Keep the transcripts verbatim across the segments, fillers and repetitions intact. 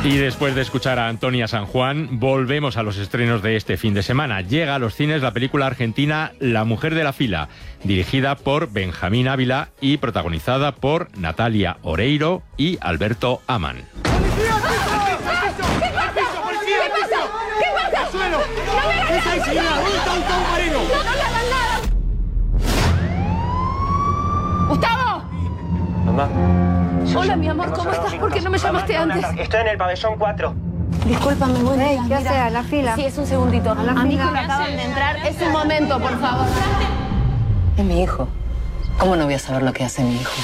Y después de escuchar a Antonia San Juan, volvemos a los estrenos de este fin de semana. Llega a los cines la película argentina La mujer de la fila, dirigida por Benjamín Ávila y protagonizada por Natalia Oreiro y Alberto Amann. ¡Policía, al piso! ¿Qué pasa? ¿Qué pasa? ¡Policía, al piso! ¿Qué pasa? ¡Al suelo! ¡No me hagas nada! ¡Señora! ¿Dónde está Gustavo Marino? ¡No, no le hagan nada! ¡Gustavo! Mamá. Hola, mi amor, ¿cómo estás? ¿Por qué no me llamaste antes? Estoy en el pabellón cuatro. Discúlpame, buen día. ¿Qué hace? ¿A la fila? Sí, es un segundito. A la A mi fila. hijo le acaban de entrar. Es un momento, por favor. Es mi hijo. ¿Cómo no voy a saber lo que hace mi hijo?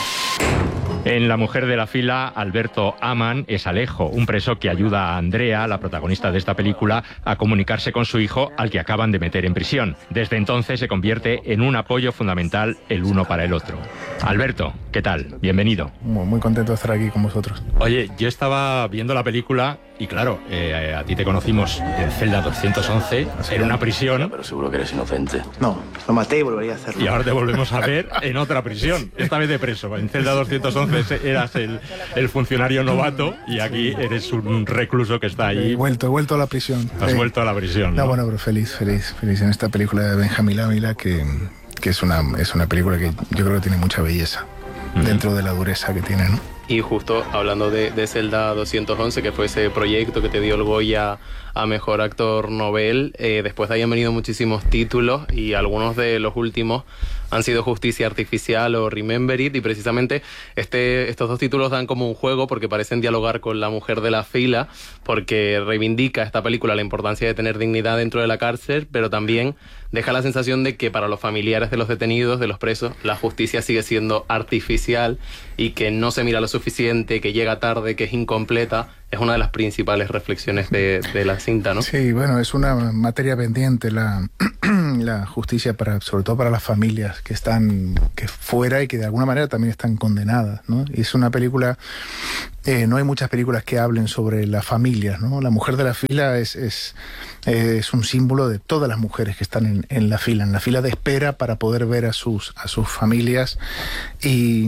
En La mujer de la fila, Alberto Amann es Alejo, un preso que ayuda a Andrea, la protagonista de esta película, a comunicarse con su hijo, al que acaban de meter en prisión. Desde entonces se convierte en un apoyo fundamental el uno para el otro. Alberto, ¿qué tal? Bienvenido. Muy, muy contento de estar aquí con vosotros. Oye, yo estaba viendo la película y claro, eh, a ti te conocimos en Celda doscientos once, era una prisión. Pero seguro que eres inocente. No, lo maté y volvería a hacerlo. Y ahora te volvemos a ver en otra prisión, esta vez de preso. En Celda doscientos once eras el, el funcionario novato y aquí eres un recluso que está ahí. He vuelto, he vuelto a la prisión. Has sí. vuelto a la prisión, ¿no? No, bueno, pero feliz, feliz, feliz en esta película de Benjamín Ávila que, que es, una, es una película que yo creo que tiene mucha belleza uh-huh. dentro de la dureza que tiene, ¿no? Y justo hablando de, de Celda doscientos once, que fue ese proyecto que te dio el Goya a Mejor Actor Nobel, eh, después de ahí han venido muchísimos títulos y algunos de los últimos han sido Justicia Artificial o Remember It, y precisamente este, estos dos títulos dan como un juego porque parecen dialogar con La mujer de la fila, porque reivindica esta película la importancia de tener dignidad dentro de la cárcel, pero también deja la sensación de que para los familiares de los detenidos, de los presos, la justicia sigue siendo artificial y que no se mira lo suficiente, que llega tarde, que es incompleta. Es una de las principales reflexiones de, de la cinta, ¿no? Sí, bueno, es una materia pendiente la, la justicia, para, sobre todo para las familias que están que fuera y que de alguna manera también están condenadas, ¿no? Y es una película, eh, no hay muchas películas que hablen sobre las familias, ¿no? La mujer de la fila es, es, eh, es un símbolo de todas las mujeres que están en, en la fila, en la fila de espera para poder ver a sus, a sus familias, y,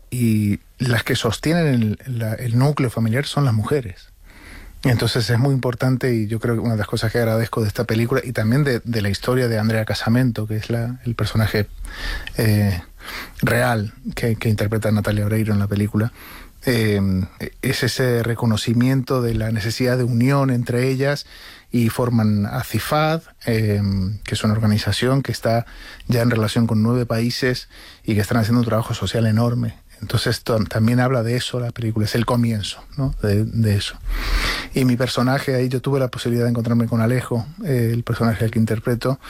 y las que sostienen el, la, el núcleo familiar son las mujeres. Entonces es muy importante, y yo creo que una de las cosas que agradezco de esta película y también de, de la historia de Andrea Casamento, que es la, el personaje eh, real que, que interpreta Natalia Oreiro en la película, eh, es ese reconocimiento de la necesidad de unión entre ellas, y forman ACIFAD, eh, que es una organización que está ya en relación con nueve países y que están haciendo un trabajo social enorme. Entonces también habla de eso la película, es el comienzo, ¿no? de, de eso. Y mi personaje, ahí yo tuve la posibilidad de encontrarme con Alejo, eh, el personaje al que interpreto,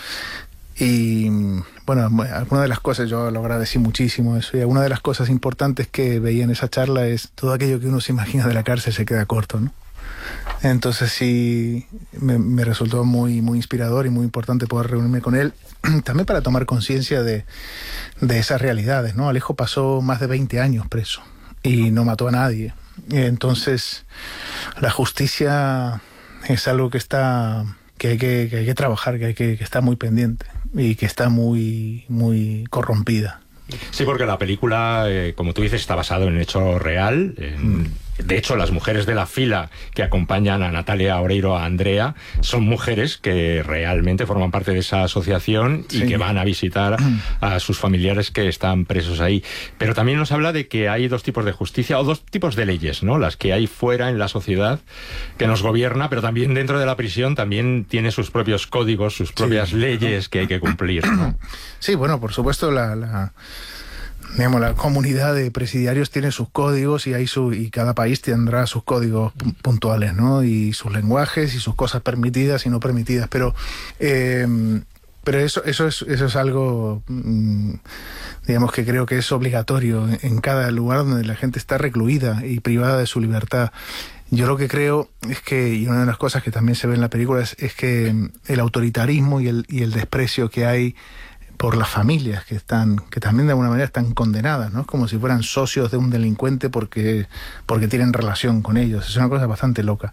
y bueno, alguna de las cosas, yo lo agradecí muchísimo eso, y alguna de las cosas importantes que veía en esa charla es todo aquello que uno se imagina de la cárcel se queda corto, ¿no? Entonces sí, me, me resultó muy, muy inspirador y muy importante poder reunirme con él, también para tomar conciencia de, de esas realidades, ¿no? Alejo pasó más de veinte años preso y no mató a nadie. Entonces la justicia es algo que está que hay que, que, hay que trabajar, que, hay que, que está muy pendiente y que está muy, muy corrompida. Sí, porque la película, eh, como tú dices, está basado en un hecho real. En, mm. De hecho, las mujeres de la fila que acompañan a Natalia Oreiro, a Andrea, son mujeres que realmente forman parte de esa asociación y sí. que van a visitar a sus familiares que están presos ahí. Pero también nos habla de que hay dos tipos de justicia, o dos tipos de leyes, ¿no? Las que hay fuera en la sociedad que nos gobierna, pero también dentro de la prisión también tiene sus propios códigos, sus propias sí. leyes que hay que cumplir, ¿no? Sí, bueno, por supuesto la... la... Digamos, la comunidad de presidiarios tiene sus códigos y hay su, y cada país tendrá sus códigos puntuales, ¿no? Y sus lenguajes y sus cosas permitidas y no permitidas. Pero, eh, pero eso, eso, es, eso es algo, mm, digamos, que creo que es obligatorio en cada lugar donde la gente está recluida y privada de su libertad. Yo lo que creo es que, y una de las cosas que también se ve en la película, es, es que el autoritarismo y el, y el desprecio que hay por las familias que están, que también de alguna manera están condenadas, ¿no? Es como si fueran socios de un delincuente porque, porque tienen relación con ellos. Es una cosa bastante loca.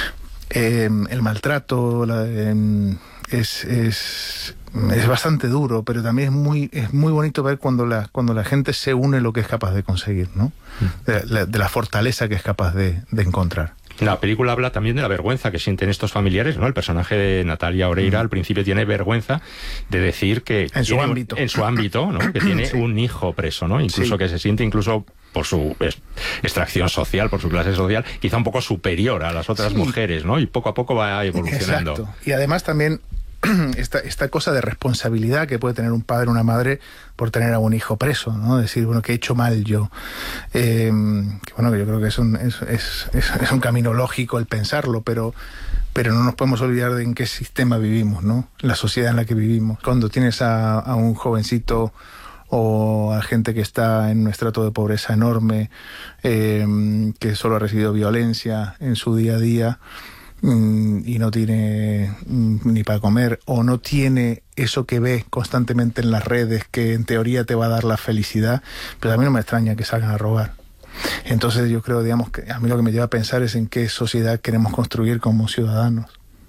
Eh, el maltrato la, eh, es, es, es bastante duro, pero también es muy, es muy bonito ver cuando la, cuando la gente se une lo que es capaz de conseguir, ¿no? De la, de la fortaleza que es capaz de, de encontrar. La película habla también de la vergüenza que sienten estos familiares, ¿no? El personaje de Natalia Oreiro mm. al principio tiene vergüenza de decir que en su ámbito, en su ámbito, ¿no? Que tiene sí. un hijo preso, ¿no? Incluso sí. que se siente incluso por su extracción social, por su clase social, quizá un poco superior a las otras sí. mujeres, ¿no? Y poco a poco va evolucionando. Exacto. Y además también esta, esta cosa de responsabilidad que puede tener un padre o una madre por tener a un hijo preso, ¿no? Decir, bueno, ¿qué he hecho mal yo? Eh, que bueno, que yo creo que es un, es, es, es, es un camino lógico el pensarlo, pero, pero no nos podemos olvidar de en qué sistema vivimos, ¿no? La sociedad en la que vivimos. Cuando tienes a, a un jovencito o a gente que está en un estrato de pobreza enorme, eh, que solo ha recibido violencia en su día a día, y no tiene ni para comer, o no tiene eso que ve constantemente en las redes que en teoría te va a dar la felicidad, pero a mí no me extraña que salgan a robar. Entonces yo creo, digamos, que a mí lo que me lleva a pensar es en qué sociedad queremos construir como ciudadanos.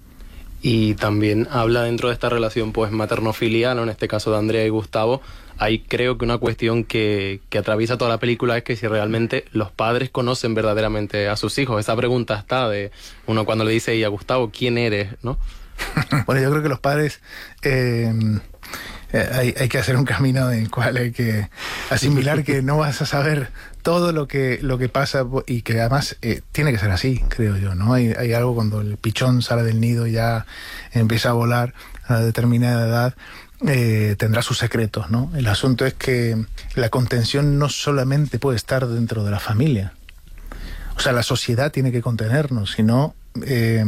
Y también habla dentro de esta relación pues materno-filial, ¿no? En este caso de Andrea y Gustavo. Ahí creo que una cuestión que, que atraviesa toda la película es que si realmente los padres conocen verdaderamente a sus hijos. Esa pregunta está de uno cuando le dice, y a Gustavo, ¿quién eres? ¿No? Bueno, yo creo que los padres eh, eh, hay, hay que hacer un camino en el cual hay que asimilar que no vas a saber todo lo que lo que pasa, y que además eh, tiene que ser así, creo yo, ¿no? Hay, hay algo cuando el pichón sale del nido y ya empieza a volar a determinada edad. Eh, tendrá sus secretos, ¿no? El asunto es que la contención no solamente puede estar dentro de la familia. O sea, la sociedad tiene que contenernos, si no, eh,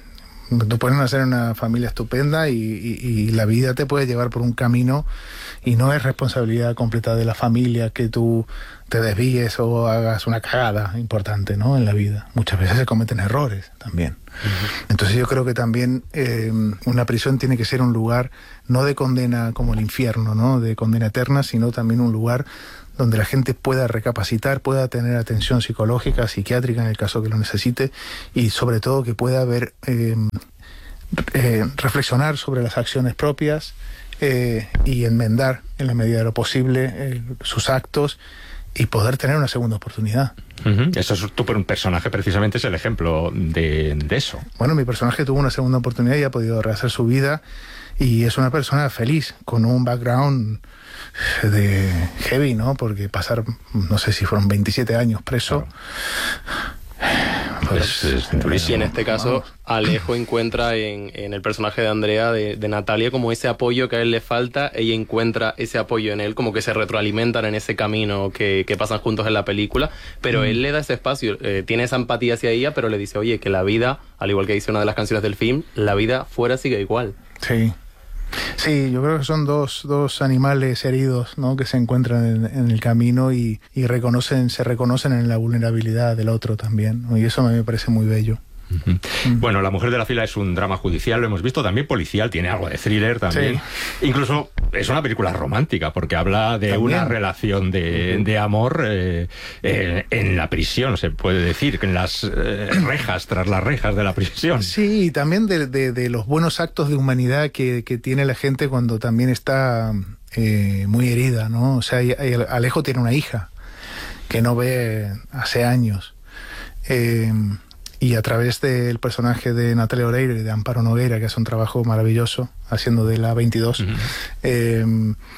tú puedes nacer en una familia estupenda y, y, y la vida te puede llevar por un camino, y no es responsabilidad completa de la familia que tú te desvíes o hagas una cagada importante, ¿no? En la vida. Muchas veces se cometen errores también. Uh-huh. Entonces yo creo que también eh, una prisión tiene que ser un lugar no de condena como el infierno, ¿no? De condena eterna, sino también un lugar donde la gente pueda recapacitar, pueda tener atención psicológica, psiquiátrica en el caso que lo necesite, y sobre todo que pueda haber eh, eh, reflexionar sobre las acciones propias eh, y enmendar en la medida de lo posible eh, sus actos, y poder tener una segunda oportunidad. Uh-huh. Eso es tu personaje, precisamente es el ejemplo de, de eso. Bueno, mi personaje tuvo una segunda oportunidad y ha podido rehacer su vida, y es una persona feliz, con un background de heavy, ¿no? Porque pasar, no sé si fueron veintisiete años preso. Claro. Pues, es, es, y en este caso, vamos. Alejo encuentra en, en el personaje de Andrea, de, de Natalia, como ese apoyo que a él le falta. Ella encuentra ese apoyo en él, como que se retroalimentan en ese camino que, que pasan juntos en la película. Pero mm. él le da ese espacio, eh, tiene esa empatía hacia ella, pero le dice, oye, que la vida, al igual que dice una de las canciones del film, la vida fuera sigue igual. Sí. Sí, yo creo que son dos, dos animales heridos, ¿no? Que se encuentran en, en el camino y, y reconocen, se reconocen en la vulnerabilidad del otro también, ¿no? Y eso a mí me parece muy bello. Uh-huh. Uh-huh. Bueno, La mujer de la fila es un drama judicial, lo hemos visto, también policial, tiene algo de thriller también. Sí. Incluso es una película romántica, porque habla de también una relación de, de amor eh, eh, en la prisión, se puede decir, que en las eh, rejas, tras las rejas de la prisión. Sí, y también de, de, de los buenos actos de humanidad que, que tiene la gente cuando también está eh, muy herida, ¿no? O sea, y, y Alejo tiene una hija que no ve hace años. Eh, Y a través del personaje de Natalia Oreiro y de Amparo Nogueira, que hace un trabajo maravilloso, haciendo de la veintidós, uh-huh. eh,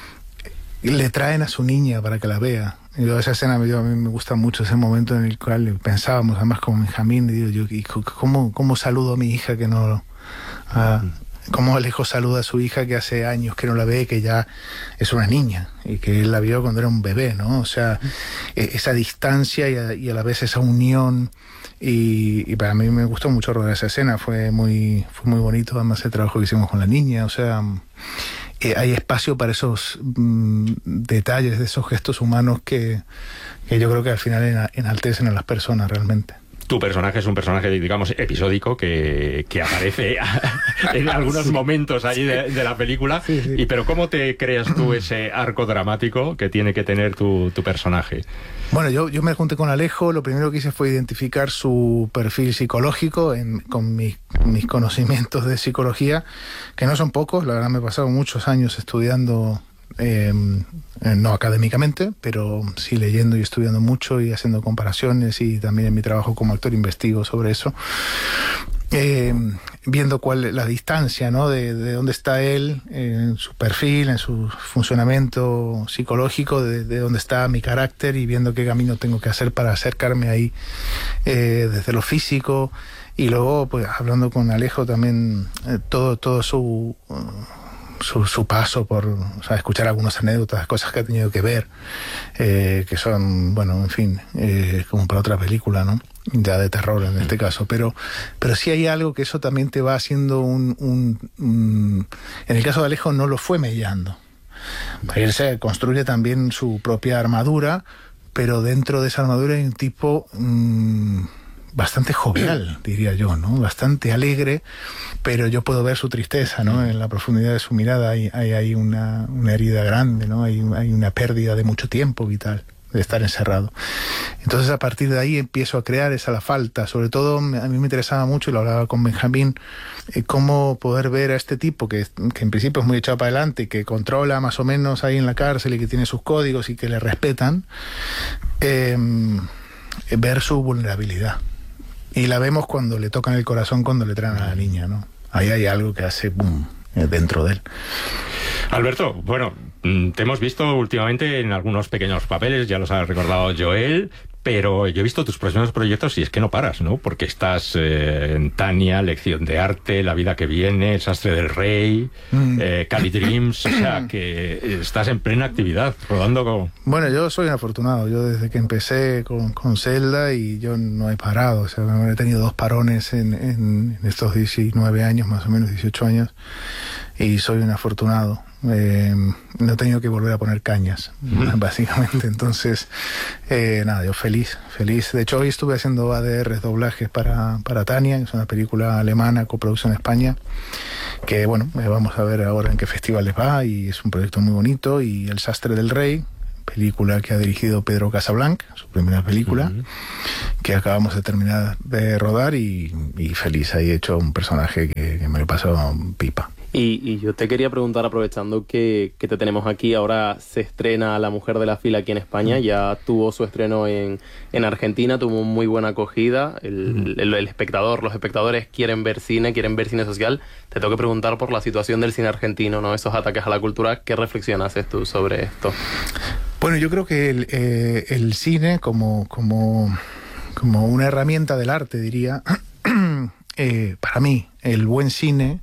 le traen a su niña para que la vea. Y yo, esa escena yo, a mí me gusta mucho, ese momento en el cual pensábamos, además como Benjamín, y digo yo, ¿y cómo, cómo saludo a mi hija que no... A, cómo Alejo saluda a su hija que hace años que no la ve, que ya es una niña, y que él la vio cuando era un bebé, ¿no? O sea, esa distancia y a, y a la vez esa unión. Y, y para mí me gustó mucho rodar esa escena, fue muy, fue muy bonito, además el trabajo que hicimos con la niña, o sea, eh, hay espacio para esos mm, detalles, de esos gestos humanos que, que yo creo que al final enaltecen a las personas realmente. Tu personaje es un personaje, digamos, episódico que, que aparece en algunos sí. momentos ahí de, de la película. Sí, sí. Y pero ¿cómo te creas tú ese arco dramático que tiene que tener tu, tu personaje? Bueno, yo, yo me junté con Alejo, lo primero que hice fue identificar su perfil psicológico en, con mis, mis conocimientos de psicología, que no son pocos, la verdad me he pasado muchos años estudiando eh, no académicamente, pero sí leyendo y estudiando mucho y haciendo comparaciones, y también en mi trabajo como actor investigo sobre eso. Eh, viendo cuál es la distancia, ¿no? de, de dónde está él, en su perfil, en su funcionamiento psicológico, de, de dónde está mi carácter, y viendo qué camino tengo que hacer para acercarme ahí eh, desde lo físico. Y luego, pues hablando con Alejo también, eh, todo, todo su... Uh, Su, su paso por, o sea, escuchar algunas anécdotas, cosas que ha tenido que ver, eh, que son, bueno, en fin, eh, como para otra película, ¿no? Ya de terror en este caso, pero, pero sí hay algo que eso también te va haciendo un, un, un... En el caso de Alejo no lo fue mellando. Él se construye también su propia armadura, pero dentro de esa armadura hay un tipo... Mmm, bastante jovial, diría yo, ¿no? Bastante alegre, pero yo puedo ver su tristeza, ¿no? En la profundidad de su mirada hay, hay, hay una, una herida grande, ¿no? Hay, hay una pérdida de mucho tiempo vital, de estar encerrado. Entonces, a partir de ahí empiezo a crear esa la falta. Sobre todo, a mí me interesaba mucho, y lo hablaba con Benjamín, eh, cómo poder ver a este tipo que, que en principio es muy echado para adelante y que controla más o menos ahí en la cárcel y que tiene sus códigos y que le respetan, eh, ver su vulnerabilidad. Y la vemos cuando le tocan el corazón, cuando le traen a la niña, ¿no? Ahí hay algo que hace boom dentro de él. Alberto, bueno, te hemos visto últimamente en algunos pequeños papeles, ya los ha recordado Joel, pero yo he visto tus próximos proyectos y es que no paras, ¿no? Porque estás eh, en Tania, Lección de Arte, La vida que viene, El sastre del rey, mm. eh, Cali Dreams, o sea, que estás en plena actividad, rodando con... Bueno, yo soy un afortunado, yo desde que empecé con, con Zelda y yo no he parado, o sea, he tenido dos parones en, en, en estos diecinueve años, más o menos dieciocho años, y soy un afortunado. Eh, no he tenido que volver a poner cañas, mm. básicamente. Entonces, eh, nada, yo feliz, feliz. De hecho, hoy estuve haciendo A D Rs, doblajes para, para Tania, que es una película alemana, coproducción en España, que bueno, eh, vamos a ver ahora en qué festivales va, y es un proyecto muy bonito. Y El sastre del rey, película que ha dirigido Pedro Casablanc, su primera película, uh-huh. que acabamos de terminar de rodar, y, y feliz. Ahí he hecho un personaje que, que me lo he pasado pipa. Y, y yo te quería preguntar, aprovechando que, que te tenemos aquí, ahora se estrena La mujer de la fila aquí en España, ya tuvo su estreno en, en Argentina, tuvo muy buena acogida, el, el, el espectador, los espectadores quieren ver cine, quieren ver cine social. Te tengo que preguntar por la situación del cine argentino, ¿no? Esos ataques a la cultura, ¿qué reflexión haces tú sobre esto? Bueno, yo creo que el, eh, el cine como, como, como una herramienta del arte, diría, eh, para mí, el buen cine...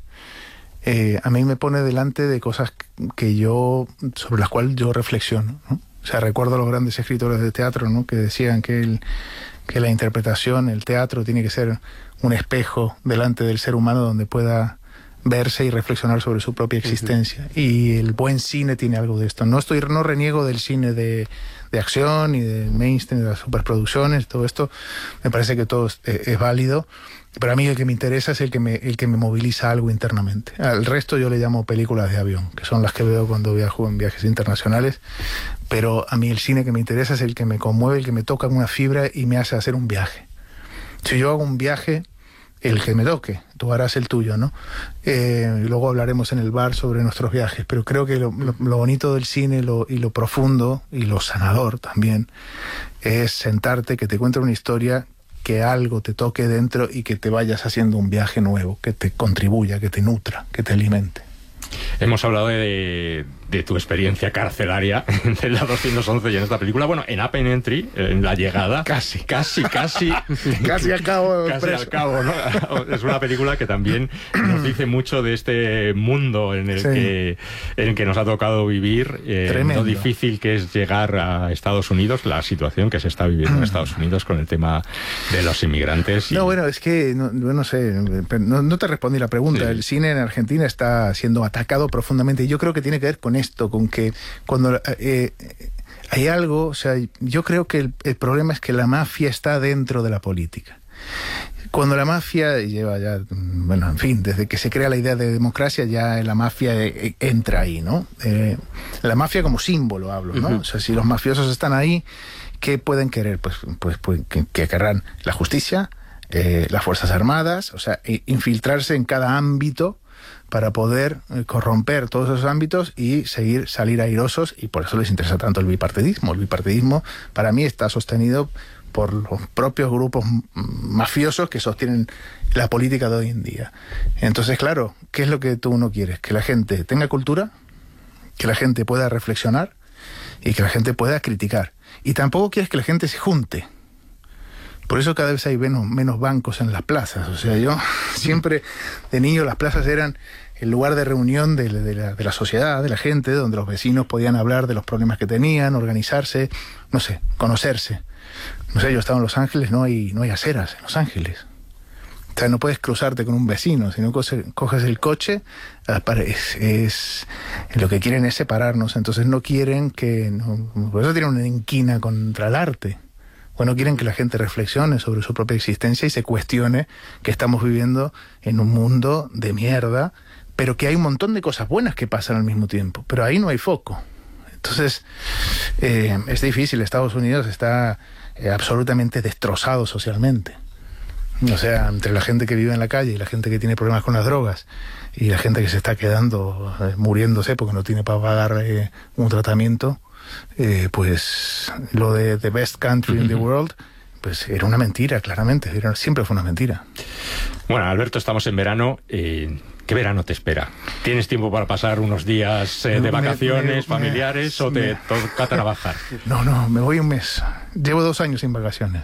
Eh, a mí me pone delante de cosas que yo, sobre las cuales yo reflexiono, ¿no? O sea, recuerdo a los grandes escritores de teatro, ¿no? Que decían que, el, que la interpretación, el teatro, tiene que ser un espejo delante del ser humano donde pueda verse y reflexionar sobre su propia existencia. Uh-huh. Y el buen cine tiene algo de esto. No estoy, no reniego del cine de, de acción y de mainstream, de las superproducciones, todo esto. Me parece que todo es, es válido. Pero a mí el que me interesa es el que me, el que me moviliza algo internamente. Al resto yo le llamo películas de avión, que son las que veo cuando viajo en viajes internacionales. Pero a mí el cine que me interesa es el que me conmueve, el que me toca una fibra y me hace hacer un viaje. Si yo hago un viaje, el que me toque, tú harás el tuyo, ¿no? Eh, y luego hablaremos en el bar sobre nuestros viajes. Pero creo que lo, lo, lo bonito del cine lo, y lo profundo y lo sanador también es sentarte, que te cuente una historia, que algo te toque dentro y que te vayas haciendo un viaje nuevo, que te contribuya, que te nutra, que te alimente. Hemos hablado de, de tu experiencia carcelaria en la doscientos once y en esta película. Bueno, en Up and Entry, en La llegada. Casi. Casi, casi. casi al cabo. Casi al cabo, ¿no? Es una película que también nos dice mucho de este mundo en el, sí. que, en el que nos ha tocado vivir. Eh, lo difícil que es llegar a Estados Unidos, la situación que se está viviendo en Estados Unidos con el tema de los inmigrantes. Y... No, bueno, es que, no, no sé, no, no te respondí la pregunta. Sí. El cine en Argentina está siendo atacado profundamente, y yo creo que tiene que ver con esto, con que cuando eh, hay algo, o sea, yo creo que el, el problema es que la mafia está dentro de la política. Cuando la mafia lleva ya, bueno, en fin, desde que se crea la idea de democracia, ya la mafia eh, entra ahí, ¿no? Eh, la mafia como símbolo hablo, ¿no? Uh-huh. O sea, si los mafiosos están ahí, ¿qué pueden querer? Pues, pues, pues que, que querrán la justicia, eh, las Fuerzas Armadas, o sea, infiltrarse en cada ámbito para poder eh, corromper todos esos ámbitos y seguir, salir airosos, y por eso les interesa tanto el bipartidismo. El bipartidismo para mí está sostenido por los propios grupos mafiosos que sostienen la política de hoy en día. Entonces, claro, ¿qué es lo que tú no quieres? Que la gente tenga cultura, que la gente pueda reflexionar y que la gente pueda criticar. Y tampoco quieres que la gente se junte. Por eso cada vez hay menos, menos bancos en las plazas. O sea, yo siempre de niño las plazas eran el lugar de reunión de, de, la, de la sociedad, de la gente, donde los vecinos podían hablar de los problemas que tenían, organizarse, no sé, conocerse. No sé, yo estaba en Los Ángeles, no hay, no hay aceras en Los Ángeles. O sea, no puedes cruzarte con un vecino, si no coges el coche, es, es, lo que quieren es separarnos, entonces no quieren que... No, por eso tienen una inquina contra el arte. Bueno, quieren que la gente reflexione sobre su propia existencia y se cuestione que estamos viviendo en un mundo de mierda, pero que hay un montón de cosas buenas que pasan al mismo tiempo, pero ahí no hay foco. Entonces, eh, es difícil. Estados Unidos está eh, absolutamente destrozado socialmente. O sea, entre la gente que vive en la calle y la gente que tiene problemas con las drogas y la gente que se está quedando, eh, muriéndose porque no tiene para pagar eh, un tratamiento, eh, pues lo de The Best Country in the World, pues era una mentira, claramente. Era, siempre fue una mentira. Bueno, Alberto, estamos en verano. Eh, ¿Qué verano te espera? ¿Tienes tiempo para pasar unos días eh, de vacaciones me, me, familiares me, o te me... toca trabajar? No, no, me voy un mes. Llevo dos años sin vacaciones.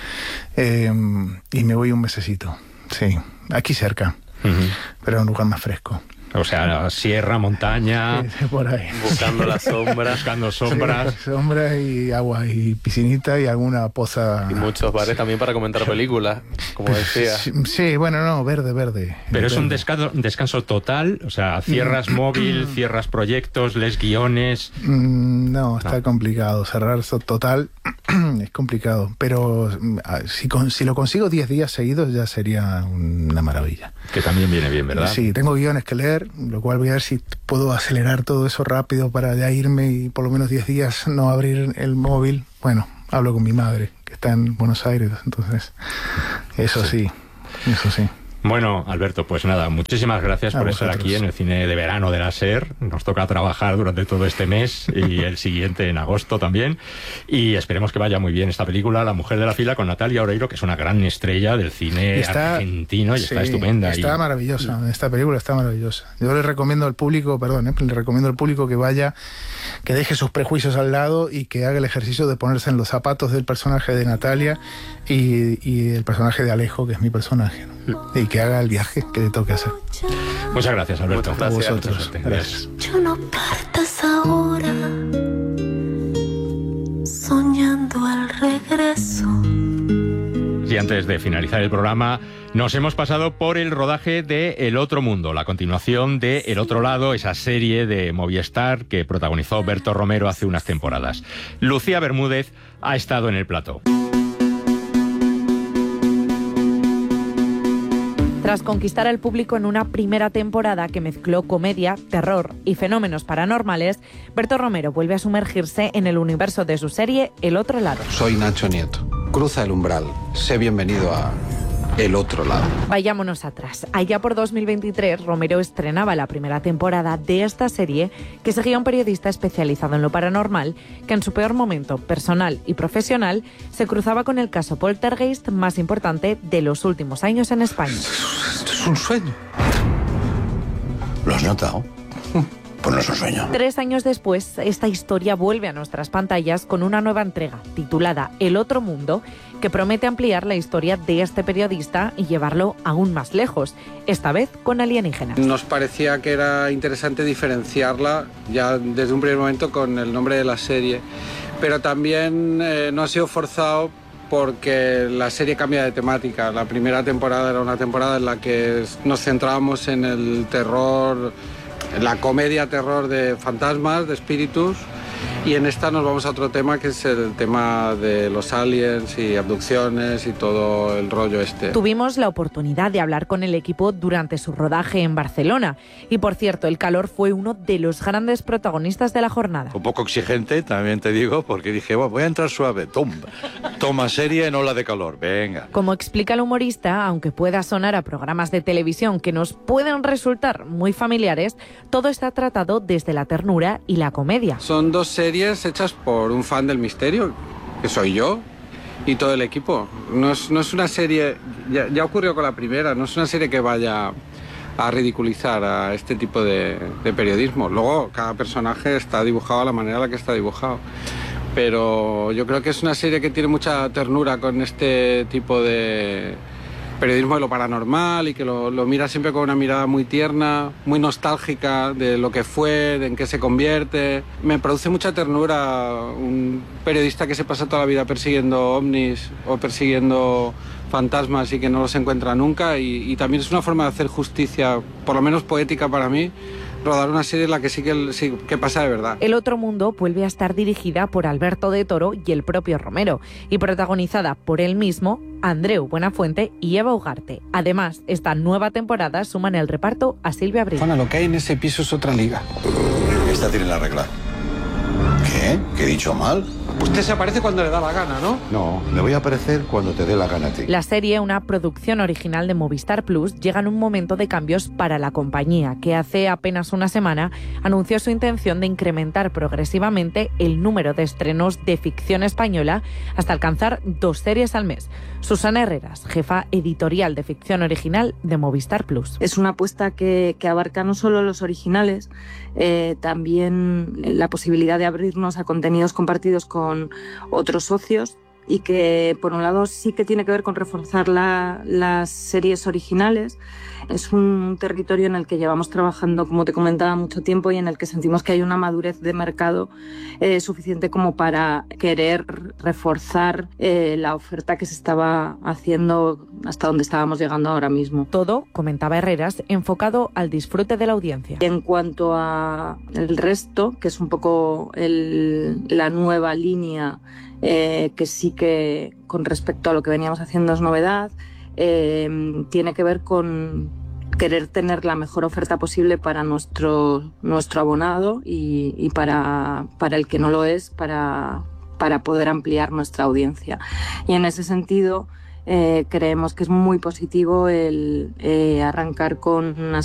Eh, y me voy un mesecito, sí, aquí cerca, uh-huh. pero en un lugar más fresco. O sea, sierra, montaña, sí, por ahí. Buscando las sombras. Buscando sombras. Sí, sombras y agua y piscinita y alguna poza. Y muchos bares sí. también para comentar películas, como decía. Sí, sí, bueno, no, verde, verde. Pero verde. Es un descanso, descanso total, o sea, cierras móvil, cierras proyectos, lees guiones. No, está no. complicado, cerrar eso total es complicado, pero si, con, si lo consigo diez días seguidos ya sería una maravilla. Que también viene bien, ¿verdad? Sí, tengo guiones que leer, lo cual voy a ver si puedo acelerar todo eso rápido para ya irme y por lo menos diez días no abrir el móvil. Bueno, hablo con mi madre, que está en Buenos Aires, entonces eso sí, sí eso sí. Bueno, Alberto, pues nada, muchísimas gracias a por vosotros. Estar aquí en el cine de verano de la SER. Nos toca trabajar durante todo este mes y el siguiente en agosto también. Y esperemos que vaya muy bien esta película, La mujer de la fila, con Natalia Oreiro, que es una gran estrella del cine está, argentino y sí, está estupenda. Está y... maravillosa, esta película está maravillosa. Yo le recomiendo al público, perdón, ¿eh? le recomiendo al público que vaya, que deje sus prejuicios al lado y que haga el ejercicio de ponerse en los zapatos del personaje de Natalia y, y el personaje de Alejo, que es mi personaje, ¿no? Y que haga el viaje que le toque hacer. Muchas gracias, Alberto. Muchas gracias. A vosotros. Gracias. Yo no partas ahora, soñando el regreso. Y antes de finalizar el programa, nos hemos pasado por el rodaje de El Otro Mundo, la continuación de El Otro Lado, esa serie de Movistar que protagonizó Berto Romero hace unas temporadas. Lucía Bermúdez ha estado en el plató. Tras conquistar al público en una primera temporada que mezcló comedia, terror y fenómenos paranormales, Berto Romero vuelve a sumergirse en el universo de su serie El Otro Lado. Soy Nacho Nieto. Cruza el umbral. Sé bienvenido a El Otro Lado. Vayámonos atrás. Allá por dos mil veintitrés, Romero estrenaba la primera temporada de esta serie que seguía a un periodista especializado en lo paranormal que en su peor momento personal y profesional se cruzaba con el caso poltergeist más importante de los últimos años en España. Esto es un sueño. ¿Lo has notado? Pues no es un sueño. Tres años después, esta historia vuelve a nuestras pantallas con una nueva entrega titulada El Otro Mundo, que promete ampliar la historia de este periodista y llevarlo aún más lejos, esta vez con alienígenas. Nos parecía que era interesante diferenciarla ya desde un primer momento con el nombre de la serie, pero también eh, no ha sido forzado porque la serie cambia de temática. La primera temporada era una temporada en la que nos centrábamos en el terror, la comedia terror de fantasmas, de espíritus, Y en esta nos vamos a otro tema, que es el tema de los aliens y abducciones y todo el rollo este. Tuvimos la oportunidad de hablar con el equipo durante su rodaje en Barcelona. Y por cierto, el calor fue uno de los grandes protagonistas de la jornada. Un poco exigente, también te digo, porque dije, bueno, voy a entrar suave. Toma, toma seria y no la de calor, venga. Como explica el humorista, aunque pueda sonar a programas de televisión que nos pueden resultar muy familiares, todo está tratado desde la ternura y la comedia. Son dos series hechas por un fan del misterio, que soy yo, y todo el equipo. No es, no es una serie, ya, ya ocurrió con la primera, no es una serie que vaya a ridiculizar a este tipo de, de periodismo. Luego, cada personaje está dibujado a la manera en la que está dibujado. Pero yo creo que es una serie que tiene mucha ternura con este tipo de periodismo de lo paranormal y que lo, lo mira siempre con una mirada muy tierna, muy nostálgica de lo que fue, de en qué se convierte. Me produce mucha ternura un periodista que se pasa toda la vida persiguiendo ovnis o persiguiendo fantasmas y que no los encuentra nunca, y, y también es una forma de hacer justicia, por lo menos poética para mí, rodar una serie en la que sí que, sí que pasa de verdad. El otro mundo vuelve a estar dirigida por Alberto de Toro y el propio Romero, y protagonizada por él mismo, Andreu Buenafuente y Eva Ugarte. Además, esta nueva temporada suma en el reparto a Silvia Abril. Juana, lo que hay en ese piso es otra liga. Esta tiene la regla. ¿Qué? ¿Qué he dicho mal? Usted se aparece cuando le da la gana, ¿no? No, me voy a aparecer cuando te dé la gana a ti. La serie, una producción original de Movistar Plus, llega en un momento de cambios para la compañía, que hace apenas una semana anunció su intención de incrementar progresivamente el número de estrenos de ficción española hasta alcanzar dos series al mes. Susana Herreras, jefa editorial de ficción original de Movistar Plus. Es una apuesta que, que abarca no solo los originales, eh, también la posibilidad de abrirnos a contenidos compartidos con otros socios, y que por un lado sí que tiene que ver con reforzar la, las series originales. Es un territorio en el que llevamos trabajando, como te comentaba, mucho tiempo, y en el que sentimos que hay una madurez de mercado eh, suficiente como para querer reforzar eh, la oferta que se estaba haciendo hasta donde estábamos llegando ahora mismo. Todo, comentaba Herreras, enfocado al disfrute de la audiencia. En cuanto a el resto, que es un poco el, la nueva línea, eh, que sí que con respecto a lo que veníamos haciendo es novedad, eh, tiene que ver con querer tener la mejor oferta posible para nuestro, nuestro abonado y, y para, para el que no lo es, para, para poder ampliar nuestra audiencia. Y en ese sentido, eh, creemos que es muy positivo el eh, arrancar con unas